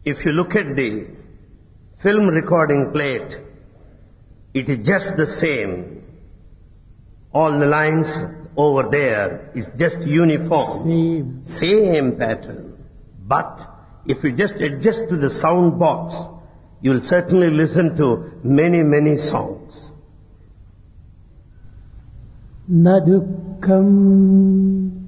If you look at the film recording plate, it is just the same. All the lines over there is just uniform. Same pattern. But if you just adjust to the sound box, you will certainly listen to many, many songs. न दुःखम्